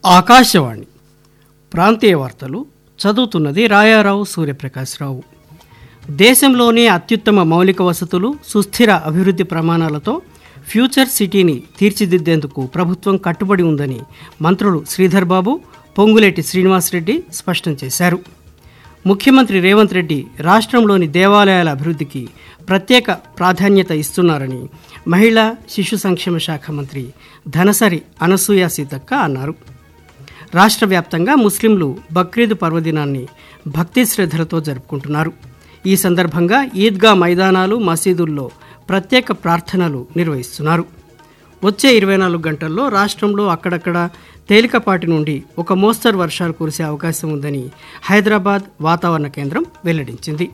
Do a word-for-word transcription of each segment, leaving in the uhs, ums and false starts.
ఆకాశవాణి ప్రాంతీయ వార్తలు చదువుతున్నది రాయారావు సూర్యప్రకాశ్రావు. దేశంలోనే అత్యుత్తమ మౌలిక వసతులు, సుస్థిర అభివృద్ధి ప్రమాణాలతో ఫ్యూచర్ సిటీని తీర్చిదిద్దేందుకు ప్రభుత్వం కట్టుబడి ఉందని మంత్రులు శ్రీధర్ బాబు, పొంగులేటి శ్రీనివాసరెడ్డి స్పష్టం చేశారు. ముఖ్యమంత్రి రేవంత్ రెడ్డి రాష్ట్రంలోని దేవాలయాల అభివృద్ధికి ప్రత్యేక ప్రాధాన్యత ఇస్తున్నారని మహిళా శిశు సంక్షేమ శాఖ మంత్రి ధనసరి అనసూయ సీతక్క అన్నారు. రాష్ట్ర వ్యాప్తంగా ముస్లింలు బక్రీద్ పర్వదినాన్ని భక్తి శ్రద్ధలతో జరుపుకుంటున్నారు. ఈ సందర్భంగా ఈద్గా మైదానాలు, మసీదుల్లో ప్రత్యేక ప్రార్థనలు నిర్వహిస్తున్నారు. వచ్చే ఇరవై నాలుగు గంటల్లో రాష్ట్రంలో అక్కడక్కడ తేలికపాటి నుండి ఒక మోస్తరు వర్షాలు కురిసే అవకాశం ఉందని హైదరాబాద్ వాతావరణ కేంద్రం వెల్లడించింది.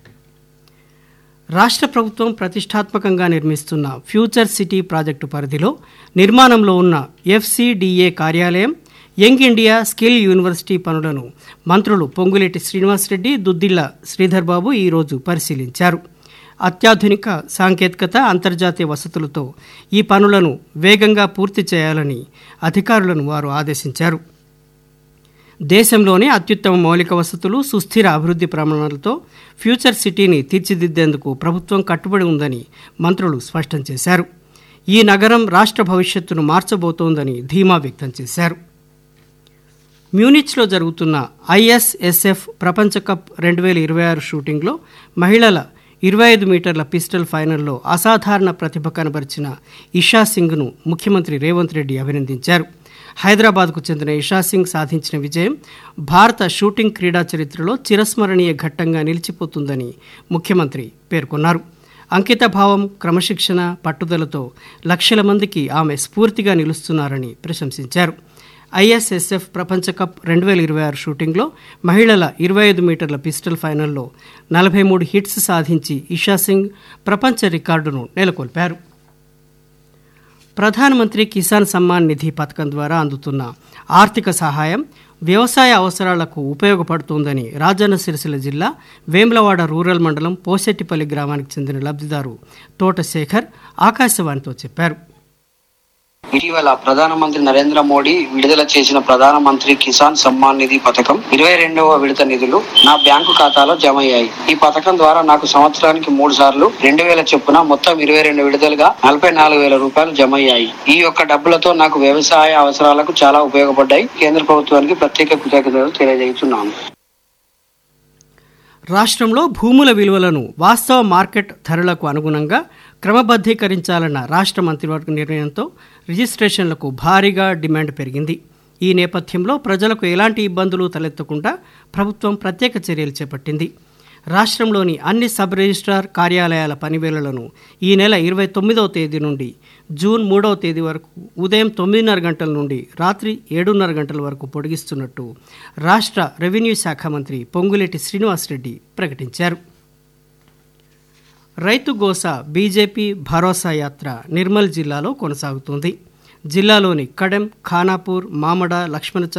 రాష్ట్ర ప్రభుత్వం ప్రతిష్టాత్మకంగా నిర్మిస్తున్న ఫ్యూచర్ సిటీ ప్రాజెక్టు పరిధిలో నిర్మాణంలో ఉన్న ఎఫ్సిడిఏ కార్యాలయం, యంగ్ ఇండియా స్కిల్ యూనివర్సిటీ పనులను మంత్రులు పొంగులేటి శ్రీనివాసరెడ్డి, దుద్దిళ్ల శ్రీధర్ బాబు ఈరోజు పరిశీలించారు. అత్యాధునిక సాంకేతికత, అంతర్జాతీయ వసతులతో ఈ పనులను వేగంగా పూర్తి చేయాలని అధికారులను వారు ఆదేశించారు. దేశంలోనే అత్యుత్తమ మౌలిక వసతులు, సుస్థిర అభివృద్ధి ప్రమాణాలతో ఫ్యూచర్ సిటీని తీర్చిదిద్దేందుకు ప్రభుత్వం కట్టుబడి ఉందని మంత్రులు స్పష్టం చేశారు. ఈ నగరం రాష్ట్ర భవిష్యత్తును మార్చబోతోందని ధీమా వ్యక్తం చేశారు. మ్యూనిచ్లో జరుగుతున్న ఐఎస్ఎస్ఎఫ్ ప్రపంచ కప్ రెండు వేల ఇరవై ఆరు షూటింగ్లో మహిళల ఇరవై ఐదు మీటర్ల పిస్టల్ ఫైనల్లో అసాధారణ ప్రతిభ కనబరిచిన ఇషా సింగ్ను ముఖ్యమంత్రి రేవంత్ రెడ్డి అభినందించారు. హైదరాబాద్కు చెందిన ఇషా సింగ్ సాధించిన విజయం భారత షూటింగ్ క్రీడా చరిత్రలో చిరస్మరణీయ ఘట్టంగా నిలిచిపోతుందని ముఖ్యమంత్రి పేర్కొన్నారు. అంకితభావం, క్రమశిక్షణ, పట్టుదలతో లక్షల మందికి ఆమె స్ఫూర్తిగా నిలుస్తున్నారని ప్రశంసించారు. ఐఎస్ఎస్ఎఫ్ ప్రపంచ కప్ రెండు వేల ఇరవై ఆరు షూటింగ్లో మహిళల ఇరవై ఐదు మీటర్ల పిస్టల్ ఫైనల్లో నలభై మూడు హిట్స్ సాధించి ఇషా సింగ్ ప్రపంచ రికార్డును నెలకొల్పారు. ప్రధానమంత్రి కిసాన్ సమ్మాన్ నిధి పథకం ద్వారా అందుతున్న ఆర్థిక సహాయం వ్యవసాయ అవసరాలకు ఉపయోగపడుతోందని రాజన్న సిరిసిల్ల జిల్లా వేములవాడ రూరల్ మండలం పోసెట్టిపల్లి గ్రామానికి చెందిన లబ్ధిదారు తోట శేఖర్ ఆకాశవాణితో చెప్పారు. ఇటీవల ప్రధానమంత్రి నరేంద్ర మోడీ విడుదల చేసిన ప్రధానమంత్రి కిసాన్ సమ్మాన్ నిధి పథకం ఇరవై రెండవ విడత నిధులు నా బ్యాంకు ఖాతాలో జమ అయ్యాయి. ఈ పథకం ద్వారా నాకు సంవత్సరానికి మూడు సార్లు రెండు వేల చొప్పున మొత్తం ఇరవై రెండు విడుదలుగా నలభై నాలుగు వేల రూపాయలు జమ అయ్యాయి. ఈ యొక్క డబ్బులతో నాకు వ్యవసాయ అవసరాలకు చాలా ఉపయోగపడ్డాయి. కేంద్ర ప్రభుత్వానికి ప్రత్యేక కృతజ్ఞతలు తెలియజేస్తున్నాను. రాష్ట్రంలో భూముల విలువలను వాస్తవ మార్కెట్ ధరలకు అనుగుణంగా క్రమబద్ధీకరించాలన్న రాష్ట్ర మంత్రివర్గ నిర్ణయంతో రిజిస్ట్రేషన్లకు భారీగా డిమాండ్ పెరిగింది. ఈ నేపథ్యంలో ప్రజలకు ఎలాంటి ఇబ్బందులు తలెత్తకుండా ప్రభుత్వం ప్రత్యేక చర్యలు చేపట్టింది. రాష్ట్రంలోని అన్ని సబ్ రిజిస్ట్రార్ కార్యాలయాల పనివేళలను ఈ నెల ఇరవై తొమ్మిదవ తేదీ నుండి జూన్ మూడవ తేదీ వరకు ఉదయం తొమ్మిదిన్నర గంటల నుండి రాత్రి ఏడున్నర గంటల వరకు పొడిగిస్తున్నట్టు రాష్ట్ర రెవెన్యూ శాఖ మంత్రి పొంగులేటి శ్రీనివాసరెడ్డి ప్రకటించారు. రైతు గోస బీజేపీ భరోసా యాత్ర నిర్మల్ జిల్లాలో కొనసాగుతోంది. జిల్లాలోని కడెం, ఖానాపూర్, మామడ, లక్ష్మణ